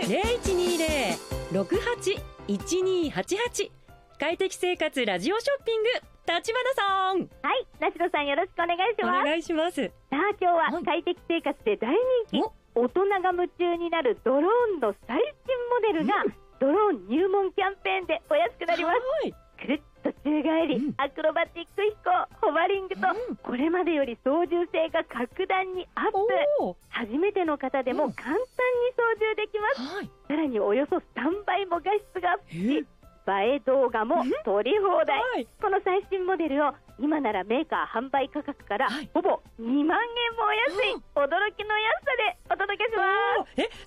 0120-68-1288快適生活ラジオショッピング、立花さん。 はい、梨野さんよろしくお願いします。 お願いします。 さあ今日は快適生活で大人気、大人が夢中になるドローンの最新モデルが、ドローン入門キャンペーンでお安くなります。くるっと宙返り、アクロバティック飛行、ホバリングと、これまでより操縦性が格段にアップ。初めての方でも簡単に操縦できます。さらにおよそ3倍も画質がアップし、映え動画も撮り放題。この最新モデルを今ならメーカー販売価格からほぼ2万円もお安い、驚きの安さでお届けします。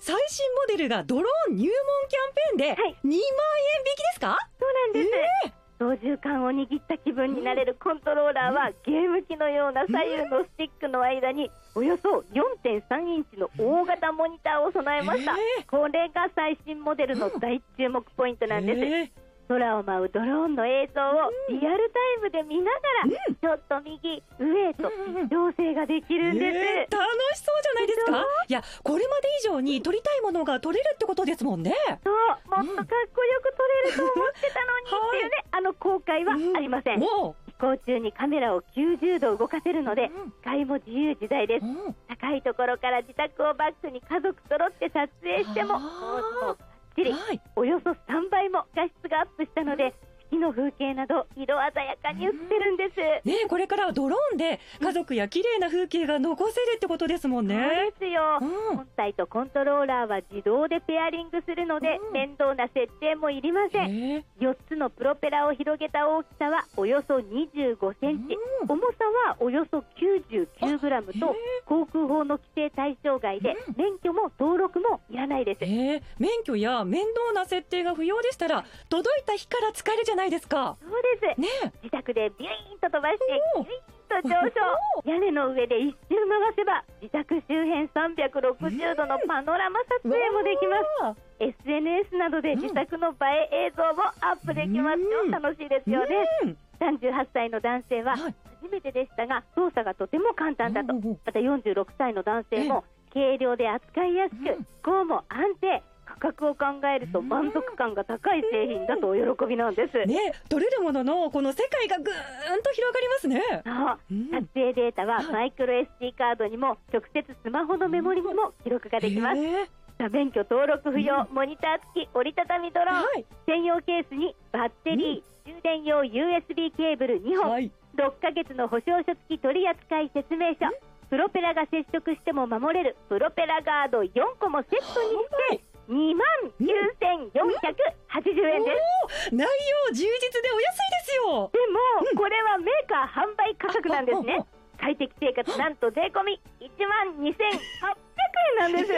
最新モデルがドローン入門キャンペーンで2万円引きですか？ そうなんです。操縦桿を握った気分になれるコントローラーは、ゲーム機のような左右のスティックの間におよそ 4.3 インチの大型モニターを備えました。これが最新モデルの大注目ポイントなんです。空を舞うドローンの映像をリアルタイムで見ながら、ちょっと右上へと調整ができるんです。 楽しそうじゃないですか。いや、これまで以上に撮りたいものが撮れるってことですもんね。 そう、もっとかっこよく撮れると思ってたのにっていうね、後悔はありません。飛行中にカメラを90度動かせるので、視界も自由自在です。高いところから自宅をバックに家族揃って撮影してもおよそ3倍も画質がアップしたので、四季の風景など色鮮やかに映ってるんです。 これからはドローンで家族や綺麗な風景が残せるってことですもんね。 そうですよ。本体とコントローラーは自動でペアリングするので、面倒な設定もいりません。4つのプロペラを広げた大きさはおよそ25センチ、重さはおよそ99グラムと航空法の規制対象外で、免許も登録もいらないです。 免許や面倒な設定が不要でしたら、届いた日から使えるじゃないですか。 そうです、自宅でビューンと飛ばしてビューンと上昇、屋根の上で一周回せば自宅周辺360度のパノラマ撮影もできます。SNS などで自宅の映え映像もアップできますよ。楽しいですよね。38歳の男性は初めてでしたが、操作がとても簡単だと。また46歳の男性も軽量で扱いやすく、飛行も安定、価格を考えると満足感が高い製品だとお喜びなんです。 取れるもののこの世界がぐーんと広がりますね。 撮影データはマイクロ SD カードにも直接スマホのメモリにも記録ができます。免許登録不要、モニター付き折りたたみドローン、専用ケースにバッテリー、充電用 USB ケーブル2本、6ヶ月の保証書付き取扱説明書、プロペラが接触しても守れるプロペラガード4個もセットにして29,480円です。 内容充実でお安いですよ。 でも、これはメーカー販売価格なんですね。快適生活なんと税込み12,800円なんです。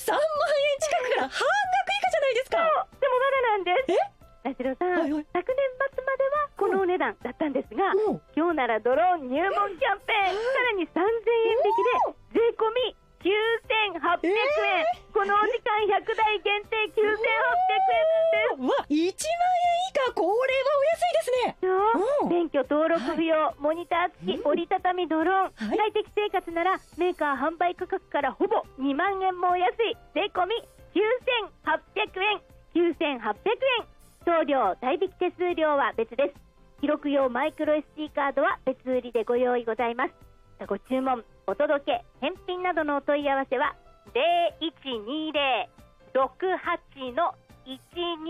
3万円近くから半額以下じゃないですか。 でもまだなんです。梨野さん、昨年末まではこのお値段だったんですが、今日ならドローン入門キャンペーン、さらに3,000円引きで税込み9,800円。このお時間100台限定9,800円です。 1万円以下、これはお安いですね。 免許登録不要、モニター付き折りたたみドローン、快適生活ならメーカー販売価格からほぼ2万円もお安い税込み9,800円。送料代引き手数料は別です。記録用マイクロ SD カードは別売りでご用意ございます。ご注文、お届け、返品などのお問い合わせは 0120-68-12